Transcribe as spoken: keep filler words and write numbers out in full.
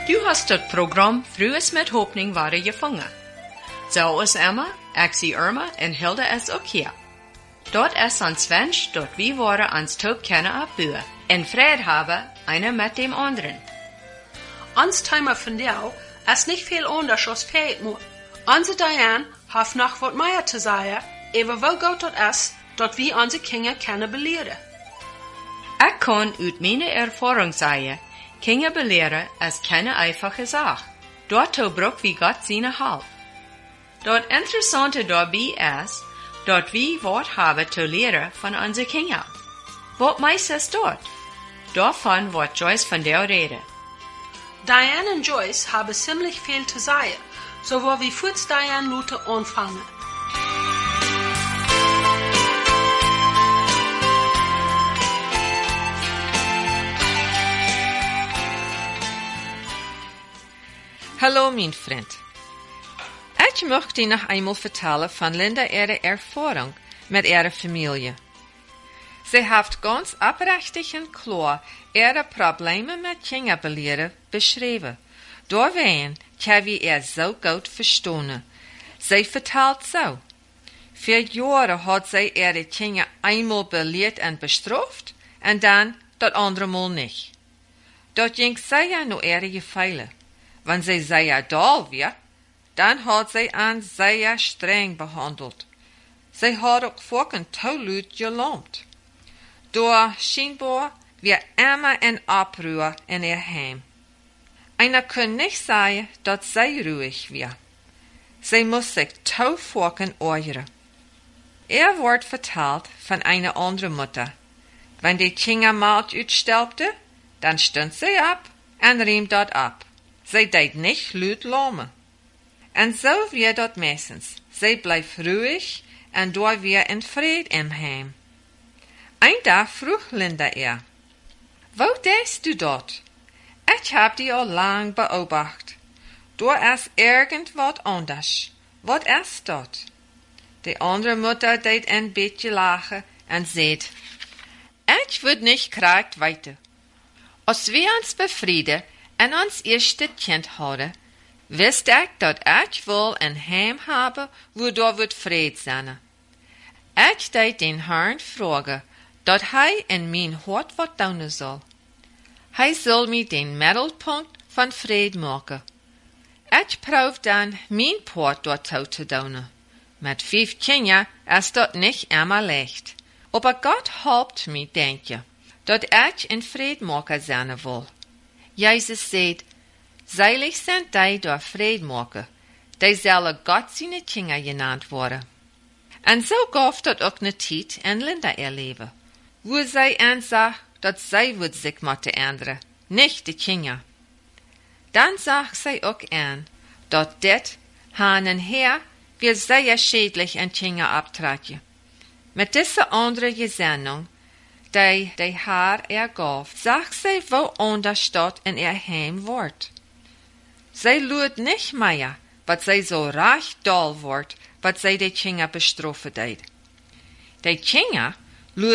Du hast das Programm Frühes mit Hoffnung ware gefangen. So ist Emma, Axie Irma und Hilda ist auch hier. Dort ist ein Svensch, dort wir waren ans Tag kennen abbühen. En Fred habe, einer mit dem anderen. Ons Thema von jou ist nicht viel anders als Feitmo. Onze Diane hat noch wat mehr zu sagen, über wo gut dort ist, dort wir unsere Kinder kennen belehren. Ich kann aus meiner Erfahrung sagen, Kinder belehren ist keine einfache Sache. Dort braucht wie Gott seine Hilfe. Dort Interessante dabei ist, dort wir Wort haben zu lehren von unseren Kindern. Was meist ist dort? Davon wird Joyce von der Rede. Diane und Joyce haben ziemlich viel zu sagen, so wollen wir kurz Diane Luther anfangen. Hallo, mein Freund. Ich möchte Ihnen noch einmal vertellen von Linda ihre Erfahrung mit ihrer Familie. Sie hat ganz abrechtig und klar ihre Probleme mit Kinderbelehren beschrieben. Deswegen kann wir ihr so gut verstehen. Sie vertelt so. Für Jahre hat sie ihre Kinder einmal belehrt und bestraft und dann das andere Mal nicht. Dort ging sie ja nur ihre Fehler. Wenn sie sehr doll wird, dann hat sie ihn sehr streng behandelt. Sie hat auch Volken tollut gelohnt. Da scheinbar wir immer in Abruhe in ihr Heim. Einer kann nicht sagen, dass sie ruhig wird. Sie muss sich taufolken äußern. Er wird vertellt von einer anderen Mutter. Wenn die Kinder mal utstellte, dann stund sie ab und riemt dort ab. Sie deed nicht laut lachen. Und so wird dort meistens. Sie bleibt ruhig und da wir in Fried im Heim. Ein Tag frug Linda ihr, wo denkst du dort? Ich hab die al lang beobachtet. Da ist irgendwas anders. Was ist dort? Die andere Mutter deed ein bisschen lachen und sagt, ich würd nicht kragt weiter. Als wir uns befrieden und uns erste Kind hadden, wist ich, dat ich wohl ein Heim habe, wo da wird Fried sein. Ich deed den Herrn fragen, dat hij in mijn hart wat doen soll. Hij soll mir den Mittelpunkt von Fried machen. Ich proef dann mein Part dort zu doen. Mit fünf Kindern ist dat nicht immer leicht. Aber Gott helpt mir, denke, dat ich in Fried machen sein will. Jesus sagt, seilig sind die, die Fried machen. Die sollen Gott seine Kinder genannt worden. Und so gab dat auch ne Zeit in Linda ihr Leben, wo sie ansah, dat sie wird sich mit den anderen, nicht die Kinder. Dann sagt sie auch an, dat dit Hanen her wir sehr schädlich in Kinder abtragen. Mit dieser anderen Gesinnung, die die haar ergab, sagt sie, wo anders dort in ihr Heim wird. Sie lud nicht mehr, was sie so recht doll wird, was sie die Kinder bestrafen deed. Die Kinder